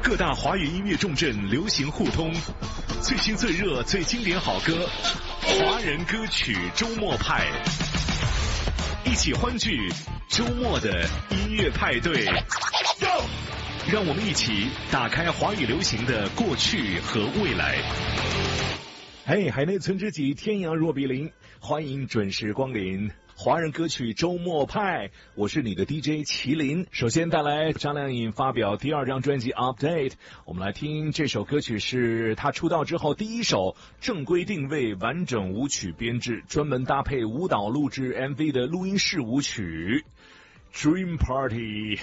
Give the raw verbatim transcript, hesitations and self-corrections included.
各大华语音乐重镇流行互通，最新最热最经典好歌，华人歌曲周末派，一起欢聚周末的音乐派对。让我们一起打开华语流行的过去和未来。嘿，海内存知己，天涯若比邻，欢迎准时光临华人歌曲周末派，我是你的 D J 麒麟。首先带来张靓颖发表第二张专辑 Update， 我们来听这首歌曲，是她出道之后第一首正规定位完整舞曲编制，专门搭配舞蹈录制 M V 的录音室舞曲 Dream Party。